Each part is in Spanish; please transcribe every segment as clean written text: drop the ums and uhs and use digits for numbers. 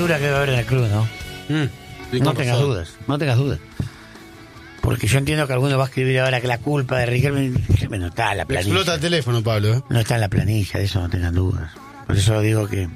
calentura que va a haber en el club, ¿no? No tengas dudas. Porque yo entiendo que alguno va a escribir ahora que la culpa de Riquelme no está en la planilla. Explota el teléfono, Pablo, ¿eh? No está en la planilla, de eso no tengan dudas. Por eso digo que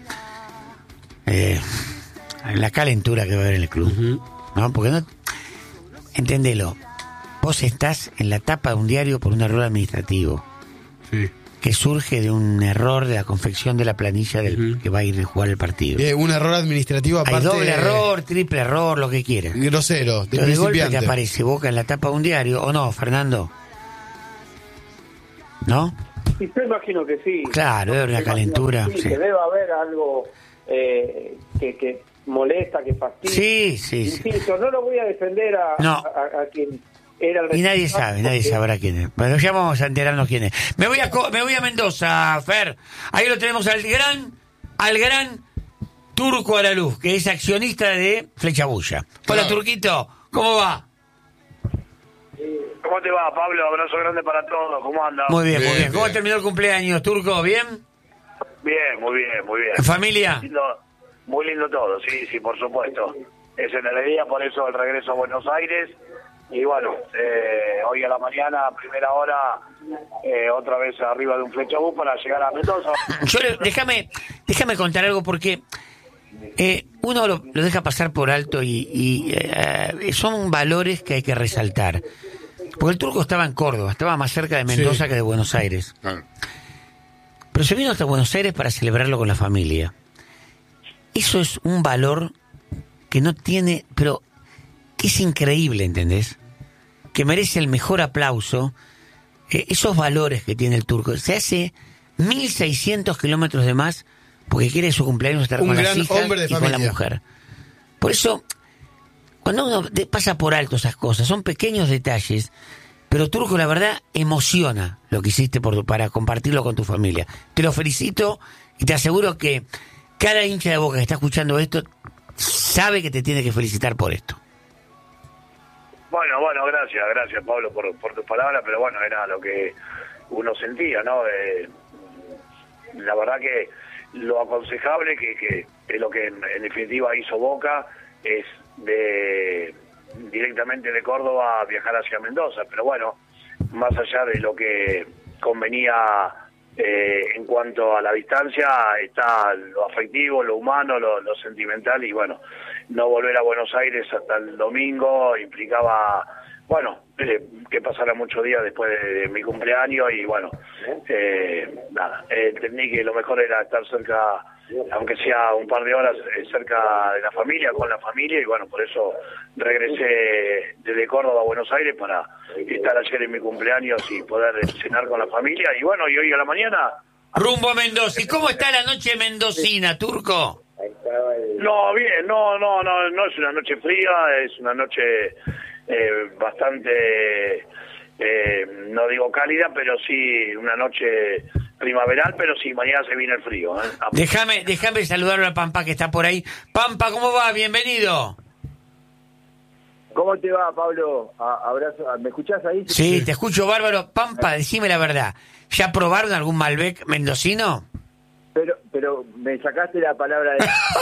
la calentura que va a haber en el club, ¿no? Porque no, entendelo, vos estás en la tapa de un diario por un error administrativo. Sí. Que surge de un error de la confección de la planilla del que va a ir a jugar el partido. Un error administrativo aparte. Hay doble error, triple error, lo que quieras. Grosero, pero de golpe te aparece Boca en la tapa de un diario, ¿o no, Fernando? ¿No? Sí, yo imagino que sí. Claro, es una calentura. Sí, que debe haber algo que molesta, que fastidia. Sí. Insisto, no lo voy a defender a quien... Y nadie sabrá quién es. Pero ya vamos a enterarnos quién es. Me voy a Mendoza, Fer. Ahí lo tenemos al gran Turco a la Luz, que es accionista de Flecha Bulla. Hola, Turquito, ¿cómo va? ¿Cómo te va, Pablo? Abrazo grande para todos. ¿Cómo andas? Muy bien. ¿Cómo terminó el cumpleaños, Turco? ¿Bien? Bien, muy bien. ¿En familia? Muy lindo todo, sí, por supuesto. Es en alegría, por eso el regreso a Buenos Aires. Y bueno, hoy a la mañana, a primera hora, otra vez arriba de un flechabús para llegar a Mendoza. Déjame contar algo porque uno lo deja pasar por alto y son valores que hay que resaltar. Porque el Turco estaba en Córdoba, estaba más cerca de Mendoza que de Buenos Aires. Pero se vino hasta Buenos Aires para celebrarlo con la familia. Eso es un valor que no tiene, pero que es increíble, ¿entendés? Que merece el mejor aplauso. Esos valores que tiene el Turco. Se hace 1.600 kilómetros de más porque quiere su cumpleaños estar con las hijas y con la mujer. Por eso, cuando uno pasa por alto esas cosas, son pequeños detalles, pero Turco, la verdad, emociona lo que hiciste para compartirlo con tu familia. Te lo felicito y te aseguro que cada hincha de Boca que está escuchando esto sabe que te tiene que felicitar por esto. Bueno, gracias Pablo por tus palabras, pero bueno, era lo que uno sentía, ¿no? La verdad que lo aconsejable que es lo que en definitiva hizo Boca es directamente de Córdoba viajar hacia Mendoza, pero bueno, más allá de lo que convenía en cuanto a la distancia, está lo afectivo, lo humano, lo sentimental, y bueno, no volver a Buenos Aires hasta el domingo implicaba, bueno, que pasara muchos días después de mi cumpleaños, y bueno, entendí que lo mejor era estar cerca, aunque sea un par de horas, cerca de la familia, con la familia, y bueno, por eso regresé desde Córdoba a Buenos Aires para estar ayer en mi cumpleaños y poder cenar con la familia, y bueno, y hoy a la mañana... Rumbo a Mendoza. ¿Y cómo está la noche mendocina, Turco? No, bien, no es una noche fría, es una noche bastante, no digo cálida, pero sí una noche primaveral, pero sí, mañana se viene el frío. Déjame saludar a Pampa, que está por ahí. Pampa, ¿cómo va? Bienvenido. ¿Cómo te va, Pablo? Abrazo. ¿Me escuchás ahí? Sí, te escucho bárbaro. Pampa, decime la verdad. ¿Ya probaron algún Malbec mendocino? Pero me sacaste la palabra de...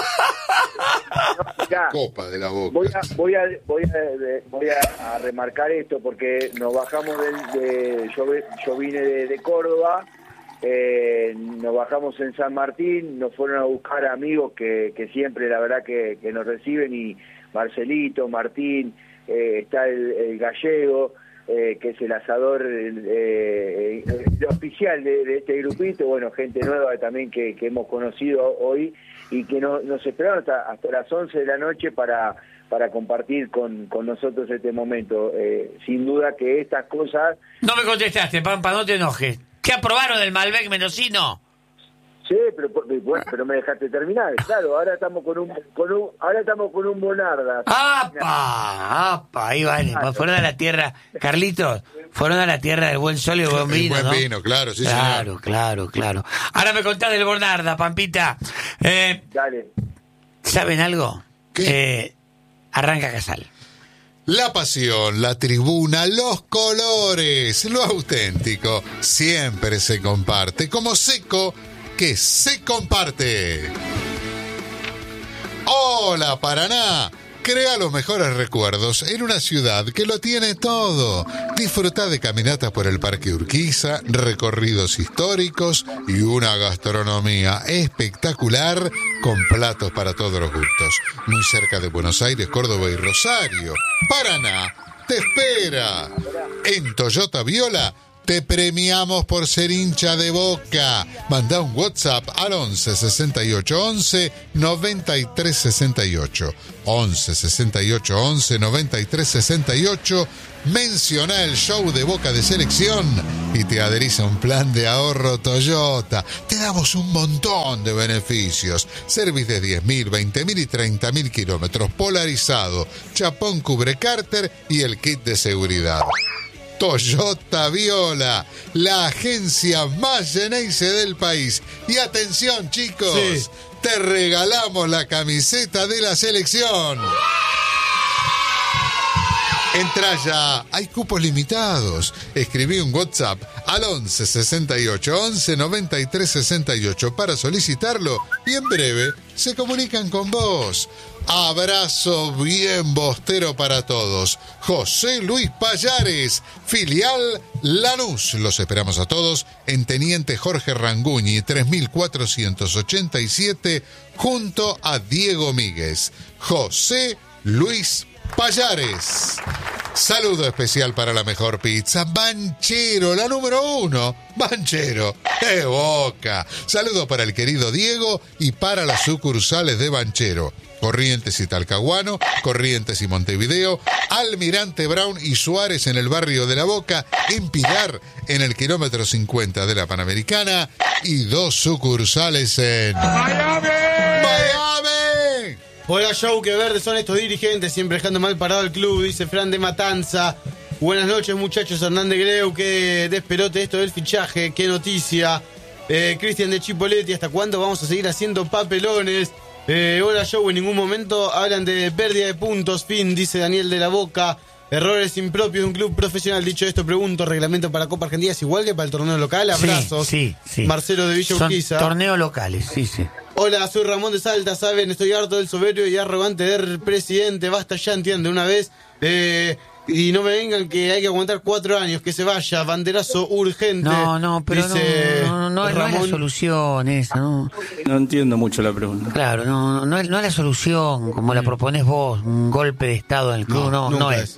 No, ya, Copa de la Boca. Voy a remarcar esto porque nos bajamos yo vine de Córdoba, nos bajamos en San Martín, nos fueron a buscar amigos que siempre la verdad que nos reciben, y Marcelito, Martín, está el gallego, que es el asador el oficial de este grupito, bueno, gente nueva también que hemos conocido hoy y que nos esperaron hasta las 11 de la noche para compartir con nosotros este momento. Sin duda que estas cosas... No me contestaste, Pampa, no te enojes. ¿Qué aprobaron del Malbec mendocino? Sí, pero me dejaste terminar. Claro, ahora estamos con un Bonarda. ¡Apa! Ahí vale. Fueron a la tierra, Carlitos, fueron a la tierra del buen sol y del buen vino, el buen ¿no? vino, claro, sí, señor. Claro. Ahora me contás del Bonarda, Pampita. Dale. ¿Saben algo? ¿Qué? Arranca Casal. La pasión, la tribuna, los colores, lo auténtico, siempre se comparte. Como Seco, que se comparte. Viola, Paraná. Crea los mejores recuerdos en una ciudad que lo tiene todo. Disfruta de caminatas por el Parque Urquiza, recorridos históricos y una gastronomía espectacular con platos para todos los gustos. Muy cerca de Buenos Aires, Córdoba y Rosario. Paraná te espera. En Toyota Viola te premiamos por ser hincha de Boca. Manda un WhatsApp al 11 68 11 93 68. 11 68 11 93 68. Menciona el show de Boca de Selección y te adherís a un plan de ahorro Toyota. Te damos un montón de beneficios. Service de 10.000, 20.000 y 30.000 kilómetros. Polarizado, chapón cubre cárter y el kit de seguridad. Toyota Viola, la agencia más Geneise del país. Y atención, chicos, sí, te regalamos la camiseta de la selección. Entrá ya, hay cupos limitados. Escribí un WhatsApp al 11 68 11 93 68 para solicitarlo y en breve se comunican con vos. Abrazo bien bostero para todos. José Luis Payares, filial Lanús. Los esperamos a todos en Teniente Jorge Ranguñi, 3487, junto a Diego Míguez. José Luis Payares. Saludo especial para la mejor pizza, Banchero, la número 1. Banchero, ¡qué Boca! Saludo para el querido Diego y para las sucursales de Banchero. Corrientes y Talcahuano, Corrientes y Montevideo, Almirante Brown y Suárez en el barrio de La Boca, en Pilar en el kilómetro 50 de la Panamericana y 2 sucursales en Miami. Hola, show, que verde son estos dirigentes, siempre dejando mal parado el club, dice Fran de Matanza. Buenas noches, muchachos. Hernández Greu, qué despelote esto del fichaje, qué noticia. Cristian de Chipoletti, ¿hasta cuándo vamos a seguir haciendo papelones? Hola, show, en ningún momento hablan de pérdida de puntos, fin, dice Daniel de la Boca. Errores impropios de un club profesional. Dicho esto, pregunto, ¿reglamento para Copa Argentina es igual que para el torneo local? Abrazos. Sí. Marcelo de Villa Urquiza. Torneos locales, sí. Hola, soy Ramón de Salta, saben, estoy harto del soberbio y arrogante del presidente, basta ya, entiende, una vez, y no me vengan que hay que aguantar 4 años, que se vaya, banderazo urgente. No, pero dice no es la solución esa, ¿no? No entiendo mucho la pregunta. Claro, no es la solución, como la proponés vos, un golpe de Estado en el club, no es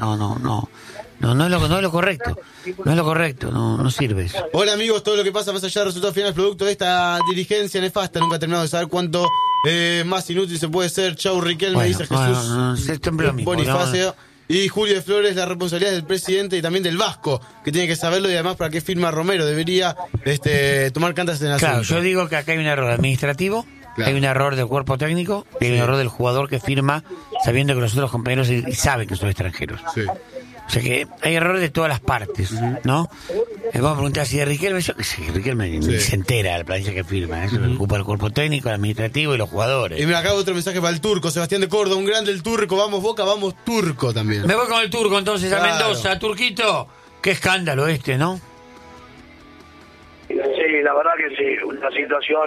lo correcto. No es lo correcto, no sirve eso. Hola, amigos, todo lo que pasa más allá del resultado final es producto de esta dirigencia nefasta. Nunca he terminado de saber cuánto más inútil se puede ser. Chau, Riquelme, dice Jesús Bonifacio. Y Julio de Flores, la responsabilidad del presidente y también del Vasco, que tiene que saberlo, y además para qué firma Romero. Debería tomar cartas en el asunto. Claro, yo digo que acá hay un error administrativo, hay un error del cuerpo técnico, y hay un error del jugador que firma sabiendo que los otros compañeros y saben que son extranjeros. Sí. O sea que hay errores de todas las partes, ¿no? Vamos a preguntar si de Riquelme, Riquelme se entera de la planilla que firma, eso le ocupa el cuerpo técnico, el administrativo y los jugadores. Y me acabo otro mensaje para el Turco, Sebastián de Córdoba, un grande el Turco, vamos Boca, vamos Turco también. Me voy con el Turco entonces a Mendoza, Turquito, qué escándalo ¿no? Sí, la verdad que sí, una situación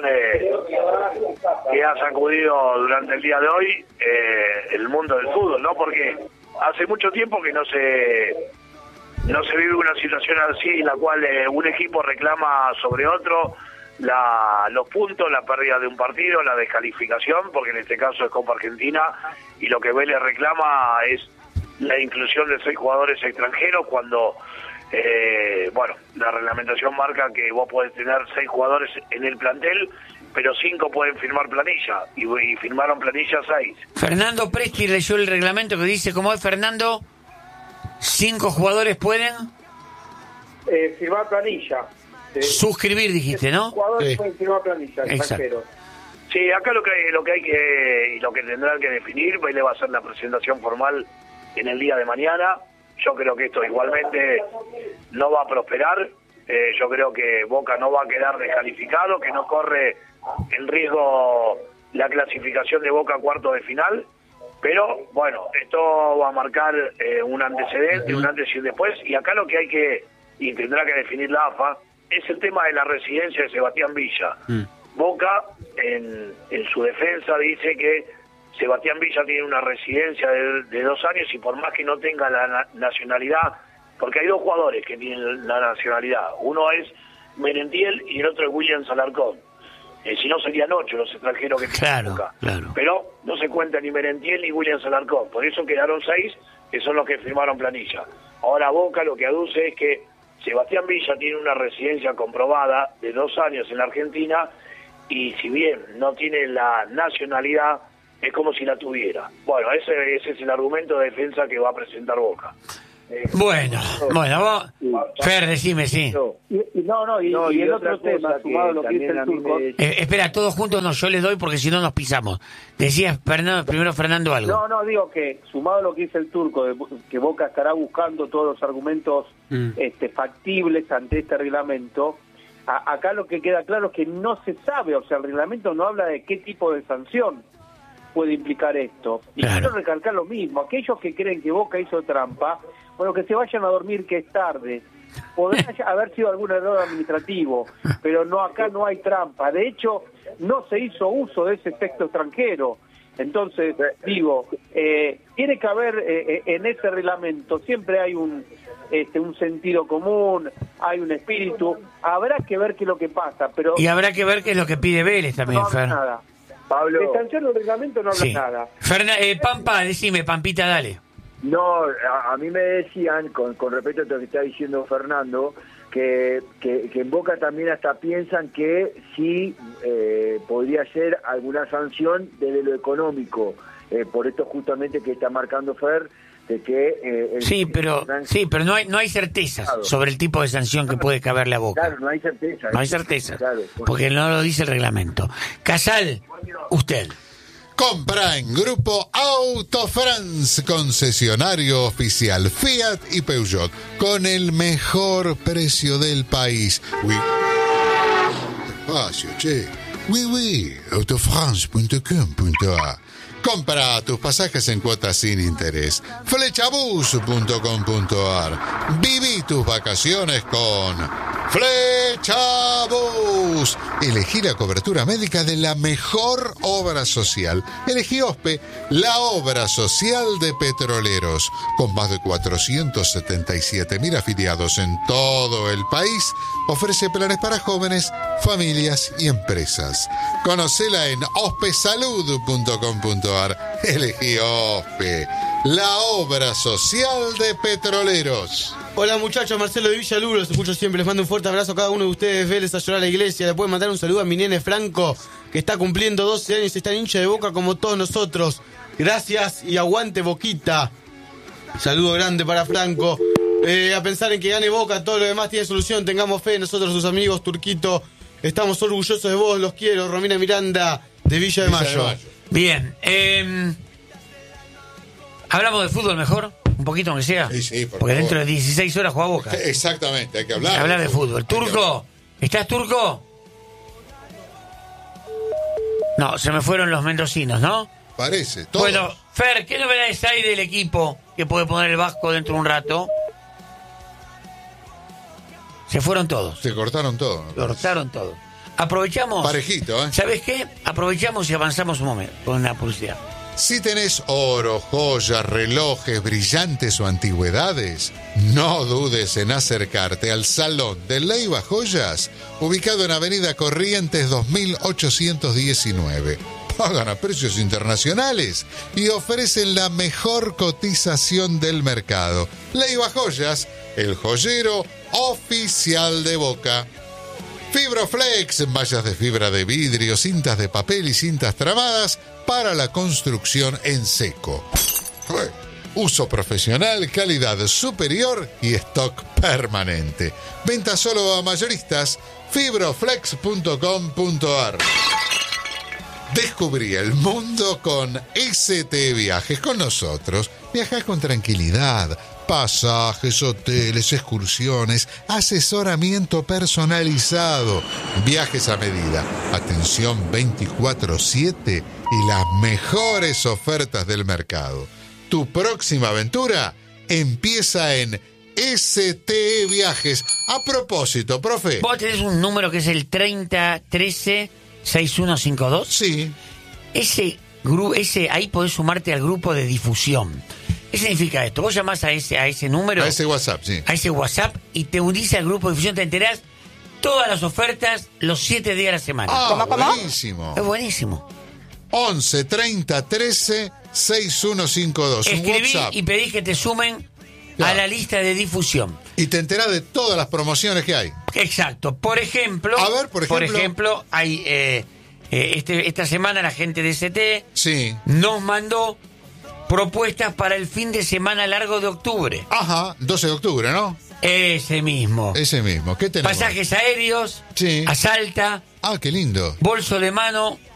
que ha sacudido durante el día de hoy el mundo del fútbol, ¿no? Porque hace mucho tiempo que no se vive una situación así en la cual un equipo reclama sobre otro los puntos, la pérdida de un partido, la descalificación, porque en este caso es Copa Argentina, y lo que Vélez reclama es la inclusión de 6 jugadores extranjeros cuando la reglamentación marca que vos podés tener 6 jugadores en el plantel, pero 5 pueden firmar planilla, y firmaron planilla 6. Fernando Presti leyó el reglamento que dice, ¿cómo es, Fernando? 5 jugadores pueden firmar planilla. Suscribir, dijiste, ¿no? 5 jugadores pueden firmar planilla, extranjeros. Sí, acá lo que hay que, y lo que tendrán que definir, Vélez va a hacer la presentación formal en el día de mañana. Yo creo que esto igualmente no va a prosperar. Yo creo que Boca no va a quedar descalificado, que no corre en riesgo la clasificación de Boca a cuartos de final. Pero, bueno, esto va a marcar un antecedente, un antes y un después. Y acá lo que hay que, y tendrá que definir la AFA, es el tema de la residencia de Sebastián Villa. Boca, en su defensa, dice que Sebastián Villa tiene una residencia de 2 años y por más que no tenga la nacionalidad, porque hay 2 jugadores que tienen la nacionalidad, uno es Merentiel y el otro es William Alarcón. Si no serían 8 los extranjeros que tienen Boca. Claro. Pero no se cuenta ni Merentiel ni William Alarcón, por eso quedaron 6 que son los que firmaron planilla. Ahora Boca lo que aduce es que Sebastián Villa tiene una residencia comprobada de 2 años en la Argentina y si bien no tiene la nacionalidad, es como si la tuviera. Bueno, ese es el argumento de defensa que va a presentar Boca. Bueno, vos, Fer, decime, sí. Y el otro tema, sumado a lo que dice el Turco... Espera, todos juntos no, yo les doy porque si no nos pisamos. Decías primero Fernando algo. No, digo que sumado a lo que dice el Turco, que Boca estará buscando todos los argumentos factibles ante este reglamento, acá lo que queda claro es que no se sabe, o sea, el reglamento no habla de qué tipo de sanción puede implicar esto. Y quiero recalcar lo mismo, aquellos que creen que Boca hizo trampa, bueno, que se vayan a dormir que es tarde. Podrá haber sido algún error administrativo, pero acá no hay trampa. De hecho, no se hizo uso de ese texto extranjero. Entonces, digo, tiene que haber en ese reglamento, siempre hay un sentido común, hay un espíritu. Habrá que ver qué es lo que pasa, pero... Y habrá que ver qué es lo que pide Vélez también, no Fer. Nada. Pablo. De sanción del reglamento no habla nada. Pampa, decime, Pampita, dale. No, a mí me decían, con respecto a lo que está diciendo Fernando, que en Boca también hasta piensan que sí podría ser alguna sanción desde lo económico, por esto justamente que está marcando Fer, de que... Sí, pero no hay certezas sobre el tipo de sanción que puede caberle a Boca. Claro, no hay certeza. No hay certeza, porque no lo dice el reglamento. Casal, usted. Compra en Grupo Auto France, concesionario oficial Fiat y Peugeot, con el mejor precio del país. Despacio, che. autofrance.com.ar. Compra tus pasajes en cuotas sin interés. Flechabus.com.ar. Viví tus vacaciones con Flechabus. Elegí la cobertura médica de la mejor obra social. Elegí OSPE, la obra social de Petroleros. Con más de 477.000 afiliados en todo el país, ofrece planes para jóvenes, familias y empresas. Conocela en ospesalud.com.ar. Elegí OSPE, la obra social de Petroleros. Hola muchachos, Marcelo de Villaluro, los escucho siempre, les mando un fuerte abrazo a cada uno de ustedes. Vélez a llorar a la iglesia, le pueden mandar un saludo a mi nene Franco, que está cumpliendo 12 años y está hincha de Boca como todos nosotros. Gracias y aguante Boquita. Saludo grande para Franco. A pensar en que gane Boca, todo lo demás tiene solución, tengamos fe, nosotros sus amigos, Turquito, estamos orgullosos de vos, los quiero. Romina Miranda de Villa de Mayo. Bien, hablamos de fútbol mejor, un poquito aunque sea, sí, porque favor. dentro de 16 horas juega Boca. Exactamente, hay que hablar. De fútbol. Turco, ¿estás Turco? No, se me fueron los mendocinos, ¿no? Parece, todos. Bueno, Fer, ¿qué novedades hay del equipo que puede poner el Vasco dentro de un rato? Se fueron todos. Se cortaron todo. Cortaron todo. Aprovechamos. Parejito, ¿eh? ¿Sabes qué? Aprovechamos y avanzamos un momento con una publicidad. Si tenés oro, joyas, relojes, brillantes o antigüedades, no dudes en acercarte al Salón de Leiva Joyas, ubicado en Avenida Corrientes 2819. Pagan a precios internacionales y ofrecen la mejor cotización del mercado. Leiva Joyas, el joyero oficial de Boca. Fibroflex, mallas de fibra de vidrio, cintas de papel y cintas tramadas para la construcción en seco. Uso profesional, calidad superior y stock permanente. Venta solo a mayoristas. Fibroflex.com.ar. Descubrí el mundo con ST Viajes. Con nosotros viajás con tranquilidad. Pasajes, hoteles, excursiones, asesoramiento personalizado, viajes a medida, atención 24/7 y las mejores ofertas del mercado. Tu próxima aventura empieza en ST Viajes. A propósito, profe. ¿Vos tenés un número que es el 3013-6152? Sí. Ese ahí podés sumarte al grupo de difusión. ¿Qué significa esto? Vos llamás a ese número, A ese WhatsApp, sí. a ese WhatsApp, y te unís al grupo de difusión, te enterás todas las ofertas los 7 días de la semana. Ah, buenísimo. Es buenísimo. 11 30 13 6152. Un Escribí WhatsApp. y pedí que te sumen Claro. a la lista de difusión. Y te enterás de todas las promociones que hay. Exacto. Por ejemplo, A ver, por ejemplo. hay esta semana la gente de ST Sí. nos mandó propuestas para el fin de semana largo de octubre. Ajá, 12 de octubre, ¿no? Ese mismo. Ese mismo. ¿Qué tenemos? Pasajes aéreos, Sí. a Salta, Ah, qué lindo. bolso de mano,